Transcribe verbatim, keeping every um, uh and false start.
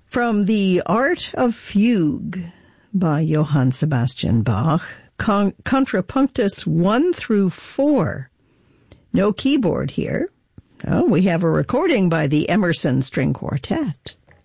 From the Art of Fugue by Johann Sebastian Bach, Con- Contrapunctus one through four. No keyboard here. Oh, we have a recording by the Emerson String Quartet.